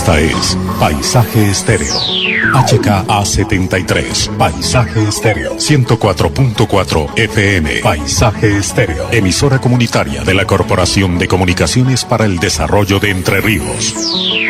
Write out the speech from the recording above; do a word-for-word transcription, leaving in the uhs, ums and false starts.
Esta es Paisaje Estéreo. H K A setenta y tres. Paisaje Estéreo. ciento cuatro punto cuatro F M. Paisaje Estéreo. Emisora comunitaria de la Corporación de Comunicaciones para el Desarrollo de Entre Ríos.